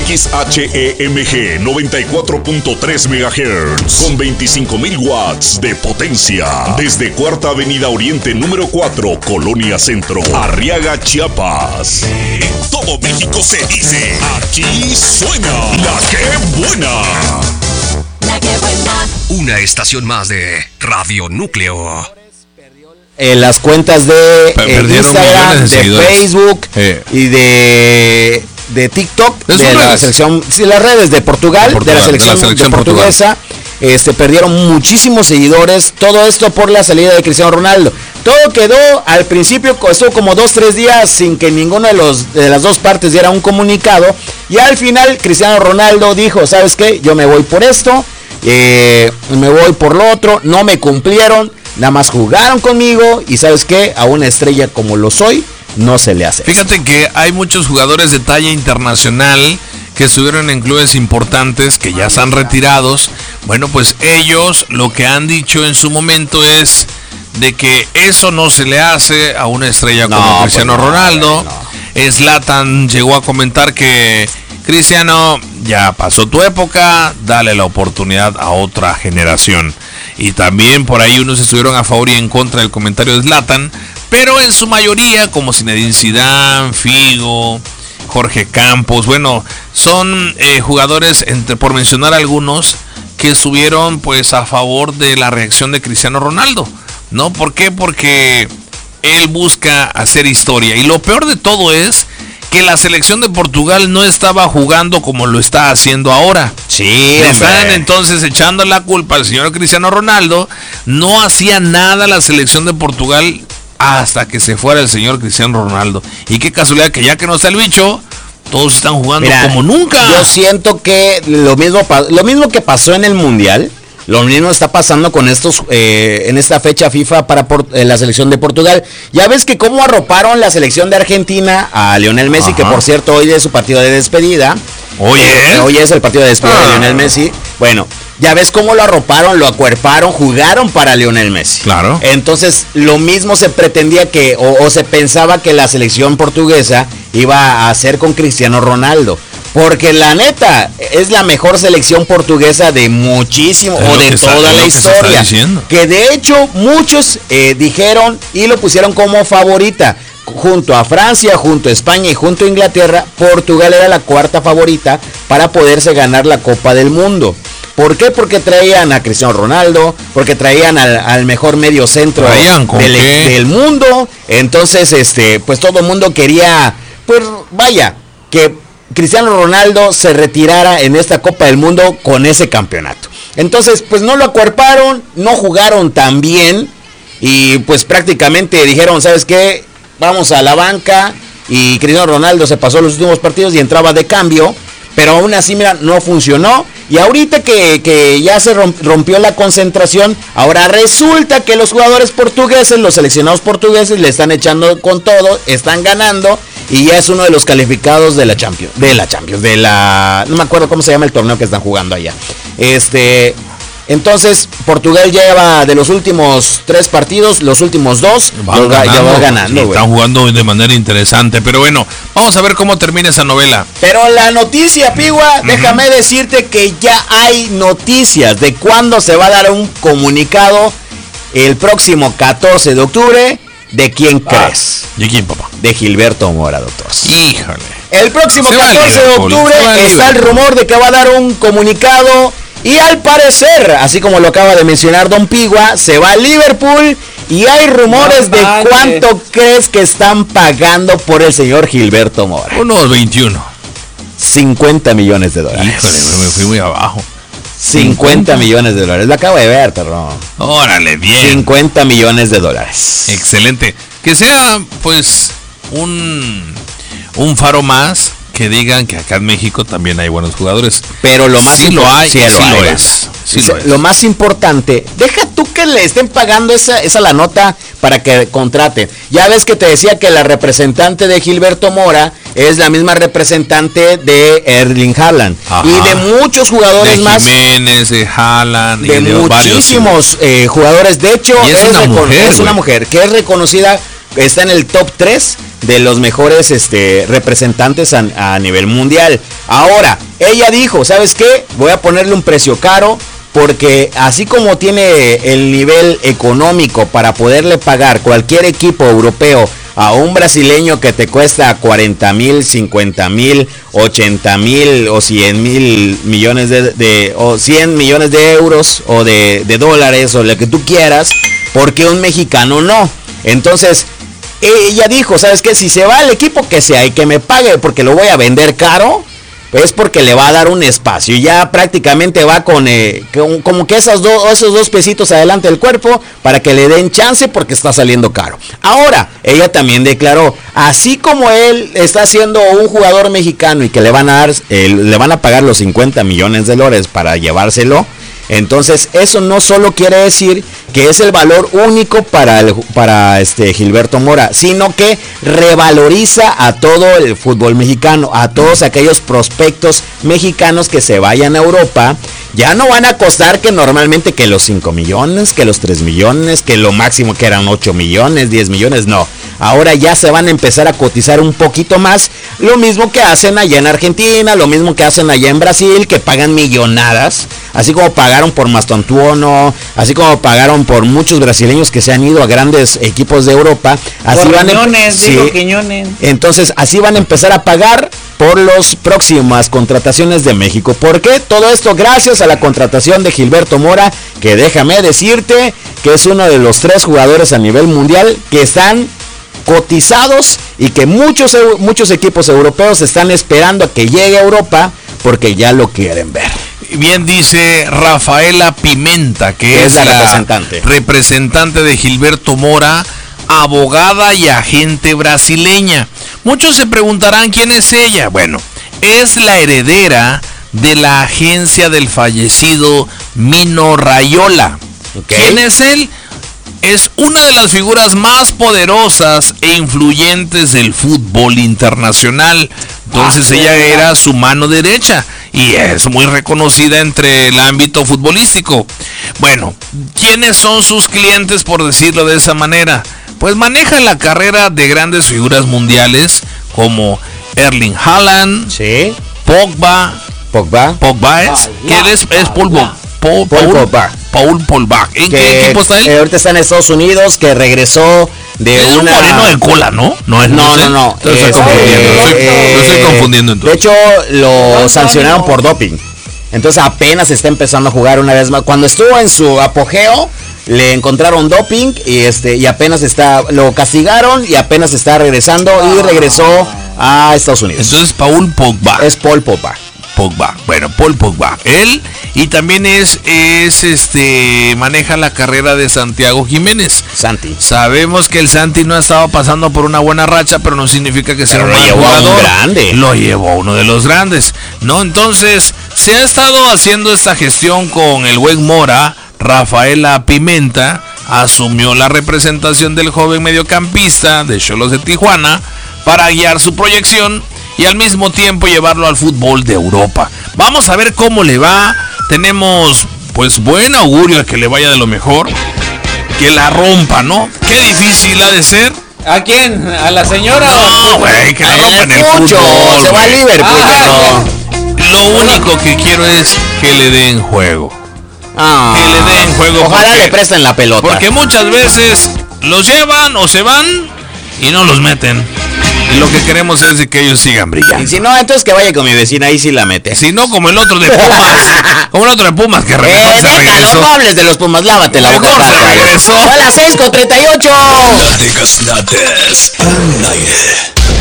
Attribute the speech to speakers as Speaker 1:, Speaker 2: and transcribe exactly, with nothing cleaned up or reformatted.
Speaker 1: X H E M G noventa y cuatro punto tres megahertz con veinticinco mil watts de potencia. Desde Cuarta Avenida Oriente número cuatro, Colonia Centro, Arriaga, Chiapas. En todo México se dice, aquí suena La Que Buena.
Speaker 2: La Que Buena.
Speaker 3: Una estación más de Radio Núcleo.
Speaker 4: Eh, las cuentas de eh, Instagram, de, de Facebook eh. y de de TikTok, de la redes? selección, sí, las redes de Portugal, de, Portugal, de la selección, de la selección de portuguesa, este, perdieron muchísimos seguidores. Todo esto por la salida de Cristiano Ronaldo. Todo quedó al principio, estuvo como dos, tres días sin que ninguno de los de las dos partes diera un comunicado. Y al final Cristiano Ronaldo dijo, ¿sabes qué? Yo me voy por esto, eh, me voy por lo otro, no me cumplieron. Nada más jugaron conmigo y ¿sabes qué? A una estrella como lo soy, no se le hace.
Speaker 5: Fíjate que hay muchos jugadores de talla internacional que estuvieron en clubes importantes que ya están retirados. Bueno, pues ellos lo que han dicho en su momento es de que eso no se le hace a una estrella como no, Cristiano pues no, Ronaldo. No. Zlatan llegó a comentar que Cristiano, ya pasó tu época, dale la oportunidad a otra generación. Y también por ahí unos estuvieron a favor y en contra del comentario de Zlatan, pero en su mayoría, como Zinedine Zidane, Figo, Jorge Campos, bueno, son eh, jugadores, entre por mencionar algunos, que estuvieron pues a favor de la reacción de Cristiano Ronaldo, ¿no? ¿Por qué? Porque él busca hacer historia. Y lo peor de todo es que la selección de Portugal no estaba jugando como lo está haciendo ahora.
Speaker 4: Sí,
Speaker 5: le están entonces echando la culpa al señor Cristiano Ronaldo. No hacía nada la selección de Portugal hasta que se fuera el señor Cristiano Ronaldo. Y qué casualidad que ya que no está el bicho, todos están jugando Mira, como nunca.
Speaker 4: Yo siento que lo mismo, lo mismo que pasó en el Mundial, lo mismo está pasando con estos eh, en esta fecha FIFA para por, eh, la selección de Portugal. Ya ves que cómo arroparon la selección de Argentina a Lionel Messi, Ajá. que por cierto hoy es su partido de despedida.
Speaker 5: Hoy
Speaker 4: eh,
Speaker 5: es.
Speaker 4: Hoy es el partido de despedida ah. de Lionel Messi. Bueno, ya ves cómo lo arroparon, lo acuerparon, jugaron para Lionel Messi.
Speaker 5: Claro.
Speaker 4: Entonces, lo mismo se pretendía que, o, o se pensaba que la selección portuguesa iba a hacer con Cristiano Ronaldo. Porque la neta, es la mejor selección portuguesa de muchísimo, es o de toda está, la historia. Que, que de hecho, muchos eh, dijeron y lo pusieron como favorita. Junto a Francia, junto a España y junto a Inglaterra, Portugal era la cuarta favorita para poderse ganar la Copa del Mundo. ¿Por qué? Porque traían a Cristiano Ronaldo, porque traían al, al mejor medio centro del, del mundo. Entonces, este, pues todo el mundo quería, pues vaya, que Cristiano Ronaldo se retirara en esta Copa del Mundo con ese campeonato. Entonces, pues no lo acuerparon, no jugaron tan bien y pues prácticamente dijeron, ¿sabes qué? Vamos a la banca y Cristiano Ronaldo se pasó los últimos partidos y entraba de cambio, pero aún así, mira, no funcionó. Y ahorita que, que ya se rompió la concentración, ahora resulta que los jugadores portugueses, los seleccionados portugueses, le están echando con todo, están ganando y ya es uno de los calificados de la Champions, de la Champions, de la, no me acuerdo cómo se llama el torneo que están jugando allá. Este, entonces Portugal lleva de los últimos tres partidos, los últimos dos,
Speaker 5: van los ganando, ya va ganando.
Speaker 4: Sí,
Speaker 5: están jugando de manera interesante, pero bueno, vamos a ver cómo termina esa novela.
Speaker 4: Pero la noticia, Pigua, uh-huh. déjame decirte que ya hay noticias de cuándo se va a dar un comunicado el próximo catorce de octubre. ¿De quién ah, crees?
Speaker 5: ¿De quién, papá?
Speaker 4: De Gilberto Mora, doctor.
Speaker 5: Híjole.
Speaker 4: El próximo catorce de octubre está el rumor de que va a dar un comunicado y al parecer, así como lo acaba de mencionar Don Pigua, se va a Liverpool y hay rumores no, de madre. cuánto crees que están pagando por el señor Gilberto Mora.
Speaker 5: Unos veintiuno.
Speaker 4: cincuenta millones de dólares.
Speaker 5: Híjole, me fui muy abajo.
Speaker 4: cincuenta millones de dólares. Lo acabo de ver, perro.
Speaker 5: Órale, bien.
Speaker 4: cincuenta millones de dólares.
Speaker 5: Excelente. Que sea, pues, un, un faro más que digan que acá en México también hay buenos jugadores.
Speaker 4: Pero lo más
Speaker 5: sí lo hay,
Speaker 4: sí,
Speaker 5: sí
Speaker 4: lo,
Speaker 5: lo
Speaker 4: hay,
Speaker 5: es. Sí
Speaker 4: lo,
Speaker 5: lo es.
Speaker 4: Lo más importante, deja tú que le estén pagando esa, esa la nota para que contrate. Ya ves que te decía que la representante de Gilberto Mora es la misma representante de Erling Haaland. Ajá. Y de muchos jugadores
Speaker 5: de
Speaker 4: más.
Speaker 5: Jiménez, de Haaland,
Speaker 4: de,
Speaker 5: y de
Speaker 4: muchísimos varios, eh, jugadores. De hecho,
Speaker 5: y es,
Speaker 4: es,
Speaker 5: una,
Speaker 4: recon-
Speaker 5: mujer,
Speaker 4: es una mujer que es reconocida, está en el top tres de los mejores este, representantes a, a nivel mundial. Ahora, ella dijo, ¿sabes qué? Voy a ponerle un precio caro, porque así como tiene el nivel económico para poderle pagar cualquier equipo europeo a un brasileño que te cuesta cuarenta mil, cincuenta mil, ochenta mil o cien mil millones de, de o cien millones de euros o de, de dólares o lo que tú quieras, porque un mexicano no. Entonces ella dijo, ¿sabes qué? Si se va al equipo que sea y que me pague porque lo voy a vender caro, es porque le va a dar un espacio. Ya prácticamente va con, eh, con como que esos, do, esos dos pesitos adelante del cuerpo para que le den chance porque está saliendo caro. Ahora, ella también declaró, así como él está siendo un jugador mexicano y que le van a dar, eh, le van a pagar los cincuenta millones de dólares para llevárselo, entonces eso no solo quiere decir que es el valor único para, el, para este Gilberto Mora, sino que revaloriza a todo el fútbol mexicano, a todos aquellos prospectos mexicanos que se vayan a Europa. Ya no van a costar que normalmente que los cinco millones, que los tres millones, que lo máximo que eran ocho millones, diez millones, no. Ahora ya se van a empezar a cotizar un poquito más, lo mismo que hacen allá en Argentina, lo mismo que hacen allá en Brasil, que pagan millonadas, así como pagaron por Mastantuono, así como pagaron por muchos brasileños que se han ido a grandes equipos de Europa. Así
Speaker 6: por
Speaker 4: van
Speaker 6: Quiñones,
Speaker 4: sí.
Speaker 6: digo Quiñones.
Speaker 4: Entonces así van a empezar a pagar por las próximas contrataciones de México. ¿Por qué? Todo esto gracias a la contratación de Gilberto Mora, que déjame decirte que es uno de los tres jugadores a nivel mundial que están cotizados y que muchos, muchos equipos europeos están esperando a que llegue a Europa porque ya lo quieren ver.
Speaker 5: Bien dice Rafaela Pimenta, que, que es, es la, la representante. representante de Gilberto Mora, abogada y agente brasileña. Muchos se preguntarán quién es ella. Bueno, es la heredera de la agencia del fallecido Mino Raiola. Okay. ¿Quién es él? Es una de las figuras más poderosas e influyentes del fútbol internacional. Entonces ah, ella era su mano derecha y es muy reconocida entre el ámbito futbolístico. Bueno, ¿quiénes son sus clientes, por decirlo de esa manera? Pues maneja la carrera de grandes figuras mundiales como Erling Haaland,
Speaker 4: sí.
Speaker 5: Pogba,
Speaker 4: Pogba,
Speaker 5: Pogba es, ah, ¿quién es? Es Pogba. Paul, Paul, Paul Pogba. Paul Pogba. ¿En que, qué equipo está él?
Speaker 4: Eh, ahorita está en Estados Unidos, que regresó de
Speaker 5: es
Speaker 4: una...
Speaker 5: un moreno de cola, ¿no? No, es,
Speaker 4: no, no, no.
Speaker 5: Lo estoy confundiendo. Lo estoy,
Speaker 4: eh,
Speaker 5: lo estoy confundiendo entonces.
Speaker 4: De hecho, lo sancionaron por doping. Entonces apenas está empezando a jugar una vez más. Cuando estuvo en su apogeo, le encontraron doping y este y apenas está, lo castigaron y apenas está regresando y regresó a Estados Unidos.
Speaker 5: Entonces Paul Pogba.
Speaker 4: Es Paul Pogba.
Speaker 5: Pogba, bueno, Paul Pogba, él y también es, es este, maneja la carrera de Santiago Jiménez.
Speaker 4: Santi.
Speaker 5: Sabemos que el Santi no ha estado pasando por una buena racha, pero no significa que sea un mal jugador.
Speaker 4: Un grande.
Speaker 5: Lo llevó uno de los grandes, ¿no? Entonces, se ha estado haciendo esta gestión con el buen Mora. Rafaela Pimenta asumió la representación del joven mediocampista de Xolos de Tijuana para guiar su proyección y al mismo tiempo llevarlo al fútbol de Europa. Vamos a ver cómo le va. Tenemos pues buen augurio a que le vaya de lo mejor. Que la rompa, ¿no? Qué difícil ha de ser.
Speaker 6: ¿A quién? ¿A la señora?
Speaker 5: No, güey, que la rompa en el
Speaker 4: mucho.
Speaker 5: fútbol.
Speaker 4: Se va a Liverpool.
Speaker 5: Ah, no. Lo único que quiero es que le den juego.
Speaker 4: Ah,
Speaker 5: que le den juego.
Speaker 4: Ojalá
Speaker 5: porque,
Speaker 4: le presten la pelota.
Speaker 5: Porque muchas veces los llevan o se van y no los meten. Y lo que queremos es de que ellos sigan brillando.
Speaker 4: Y si no, entonces que vaya con mi vecina, ahí sí la mete.
Speaker 5: Si no, como el otro de Pumas. Como el otro de Pumas que re
Speaker 4: eh,
Speaker 5: se regresó.
Speaker 4: No hables de los Pumas, lávate la boca.
Speaker 5: Se regresó.
Speaker 4: A las seis con treinta y ocho.
Speaker 1: Nadegas Nades al aire.